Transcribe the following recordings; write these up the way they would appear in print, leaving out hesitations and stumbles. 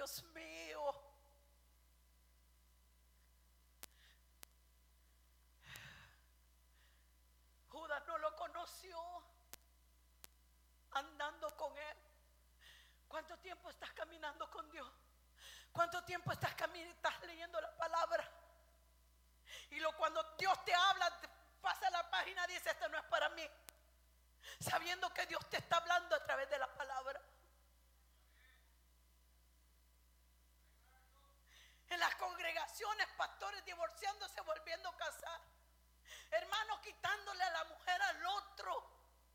Dios mío. Judas no lo conoció andando con él. ¿Cuánto tiempo estás caminando con Dios? ¿Cuánto tiempo estás leyendo la palabra? Y cuando Dios te habla, pasa la página y dice: esto no es para mí, sabiendo que Dios te está hablando a través de la palabra. En las congregaciones, pastores divorciándose, volviendo a casar, hermanos quitándole a la mujer al otro.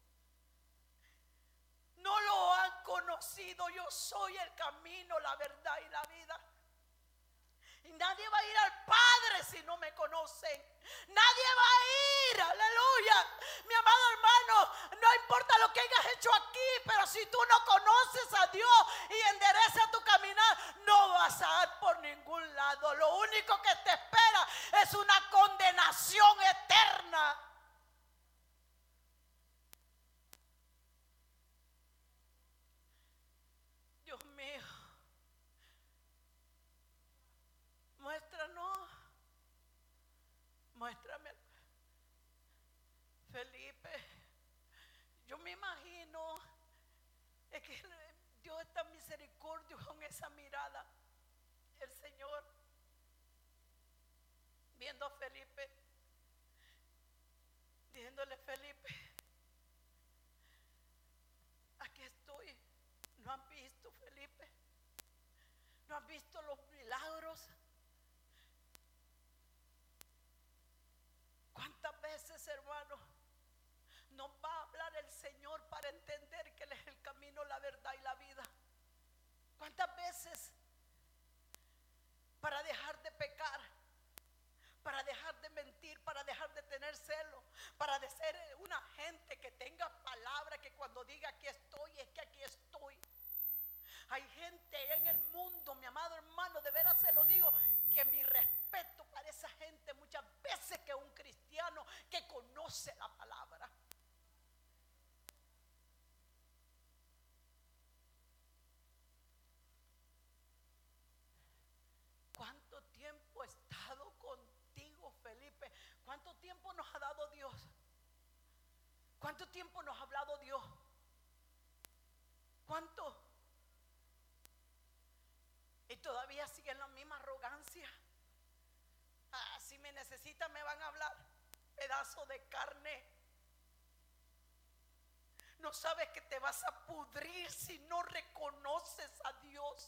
No lo han conocido. Yo soy el camino, la verdad y la vida. Y nadie va a ir al Padre si no me conocen. Nadie va a ir, aleluya. Mi amado hermano, no importa lo que hayas hecho aquí, pero si tú no conoces a Dios y enderezas tu caminar, no vas a ir por ningún lado. Lo único que te espera es una condenación eterna. Dios mío, muéstrame, Felipe. Yo me imagino es que Dios es tan misericordioso con esa mirada. El Señor viendo a Felipe, diciéndole: Felipe, aquí estoy. ¿No han visto, Felipe? ¿No han visto los milagros? ¿Cuántas veces, hermano, nos va a hablar el Señor para entender que Él es el camino, la verdad y la vida? ¿Cuántas veces para dejar de pecar, para dejar de mentir, para dejar de tener celo, para de ser una gente que tenga palabra, que cuando diga aquí estoy, es que aquí estoy? Hay gente en el mundo, mi amado hermano, de veras se lo digo, que mi respeto para esa gente muchas veces que un cristiano que conoce la palabra. ¿Cuánto tiempo he estado contigo, Felipe? ¿Cuánto tiempo nos ha dado Dios? ¿Cuánto tiempo nos ha hablado Dios? ¿Cuánto? Y todavía siguen la misma arrogancia. Si me necesitan me van a hablar. Pedazo de carne. No sabes que te vas a pudrir si no reconoces a Dios.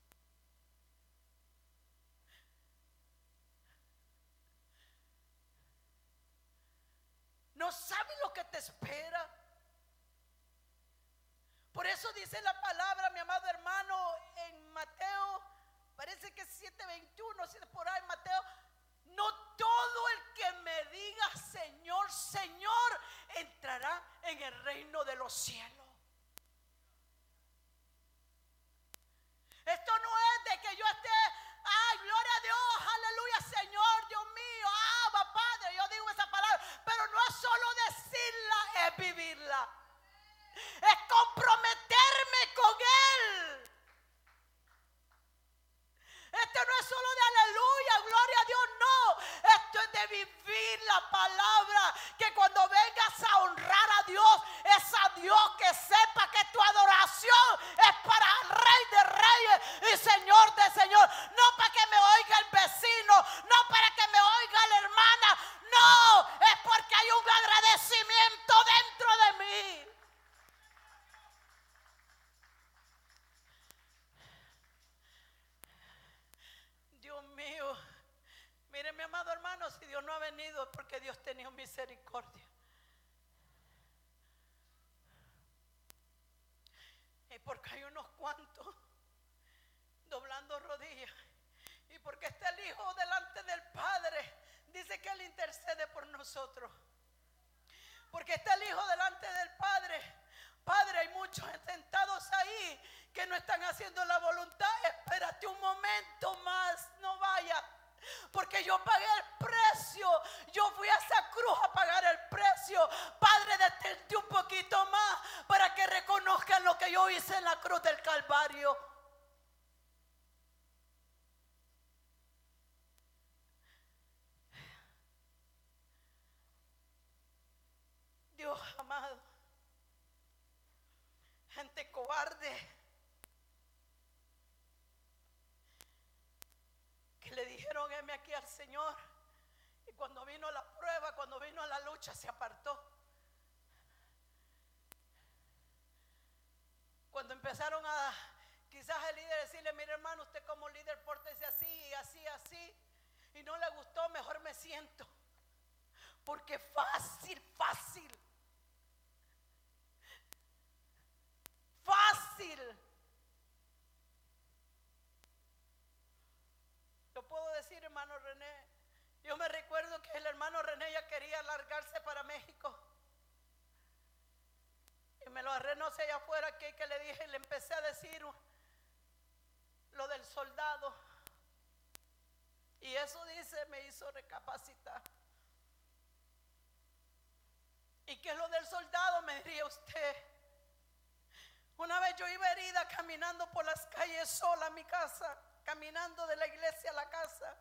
No sabes lo que te espera. Por eso dice la palabra, mi amado hermano, en Mateo, parece que es 7:21, si es por ahí, Mateo: no todo el que me diga Señor, Señor, entrará en el reino de los cielos. Esto no es de que yo esté: ay, gloria a Dios, aleluya, Señor, Dios mío, Abba, Padre. Yo digo esa palabra, pero no es solo decirla, es vivirla. Es comprometerme con Él. Esto no es solo de aleluya, gloria a Dios, no. Esto es de vivir la palabra. Que cuando vengas a honrar a Dios, es a Dios, que sepa que tu adoración es para el Rey de Reyes y Señor de Señor. No para que me oiga el vecino, no para que me oiga la hermana. No, es porque hay un agradecimiento dentro de mí. Dios mío, mire, mi amado hermano, si Dios no ha venido es porque Dios ha tenido misericordia. Y porque hay unos cuantos doblando rodillas. Y porque está el Hijo delante del Padre, dice que Él intercede por nosotros. Porque está el Hijo delante del Padre. Padre, hay muchos sentados ahí que no están haciendo la voluntad. Espérate un momento más, no vaya. Porque yo pagué el precio. Yo fui a esa cruz a pagar el precio. Padre, detente un poquito más para que reconozcan lo que yo hice en la cruz del Calvario. Dios amado, gente cobarde que le dijeron heme aquí al Señor, y cuando vino la prueba, cuando vino la lucha, se apartó. Cuando empezaron a quizás el líder decirle, mire hermano, usted como líder pórtese así y así, así, y no le gustó, mejor me siento, porque fácil lo puedo decir, hermano René. Yo me recuerdo que el hermano René ya quería largarse para México, y me lo agarré, no sé, allá afuera, que le dije, le empecé a decir lo del soldado, y eso dice, me hizo recapacitar. ¿Y qué es lo del soldado? Me diría usted. Una vez yo iba herida caminando por las calles sola a mi casa, caminando de la iglesia a la casa,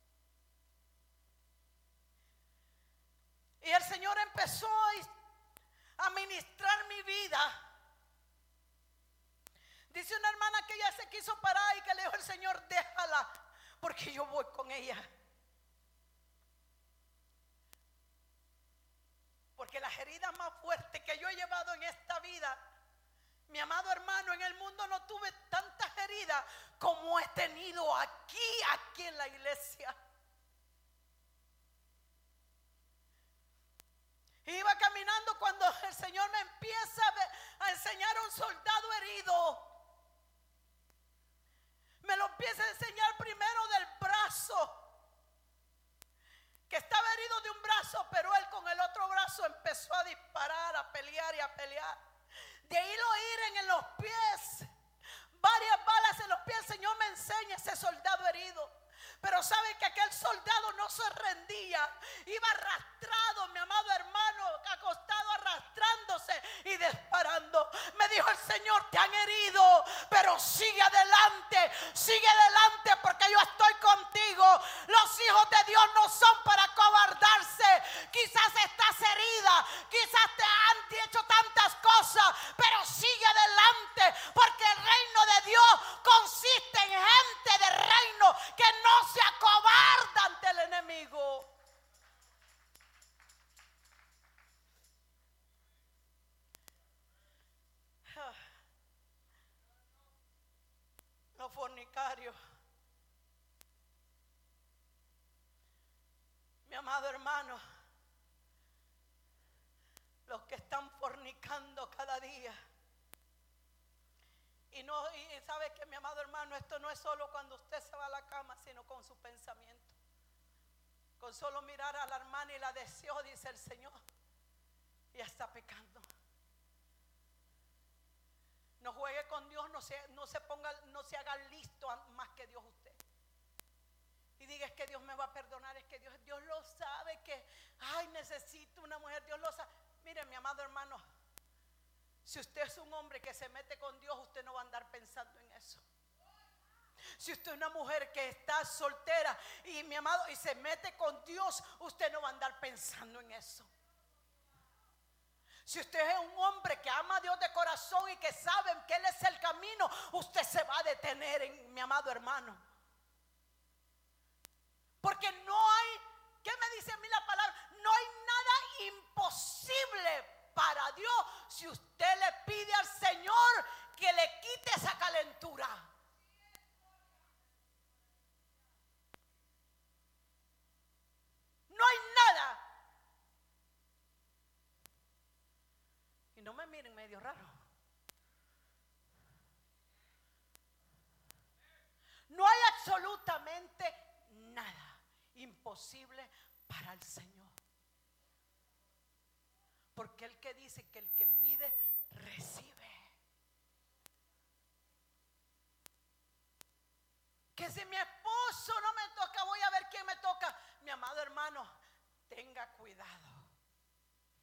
y el Señor empezó a ministrar mi vida. Dice una hermana que ella se quiso parar y que le dijo el Señor, déjala, porque yo voy con ella. Porque las heridas más fuertes que yo he llevado en esta vida, mi amado hermano, en el mundo no tuve tantas heridas como he tenido aquí en la iglesia. Iba caminando cuando el Señor me empieza a enseñar a un soldado herido. Me lo empieza a enseñar primero del brazo, que estaba herido de un brazo, pero él con el otro brazo empezó a disparar, a pelear y a pelear. De ahí lo hieren en los pies, varias balas en los pies. El Señor me enseña ese soldado herido. Pero sabe que aquel soldado no se rendía, iba arrastrado, mi amado hermano, acostado, arrastrándose y disparando. Me dijo el Señor, te han herido, pero sigue adelante, porque yo estoy contigo. Los hijos de Dios no son para cobardarse. Quizás estás herida, quizás te han hecho tantas cosas, pero sigue adelante, porque el reino de Dios consiste en gente de reino que no se acobarda ante el enemigo. Los fornicarios, mi amado hermano, los que están fornicando cada día. Y sabe que, mi amado hermano, esto no es solo cuando usted se va a la cama, sino con su pensamiento. Con solo mirar a la hermana y la deseó, dice el Señor, ya está pecando. No juegue con Dios, no se haga listo más que Dios usted. Y diga, es que Dios me va a perdonar, es que Dios lo sabe, que necesito una mujer, Dios lo sabe. Mire, mi amado hermano, si usted es un hombre que se mete con Dios, usted no va a andar pensando en eso. Si usted es una mujer que está soltera y, mi amado, y se mete con Dios, usted no va a andar pensando en eso. Si usted es un hombre que ama a Dios de corazón y que sabe que Él es el camino, usted se va a detener en, mi amado hermano. Porque no hay, ¿qué me dice a mí la palabra? No hay nada imposible para Dios si usted le pide al Señor que le quite esa calentura. No hay nada. Y no me miren medio raro. No hay absolutamente nada imposible para el Señor. Porque el que dice que el que pide, recibe. Que si mi esposo no me toca, voy a ver quién me toca. Mi amado hermano, tenga cuidado.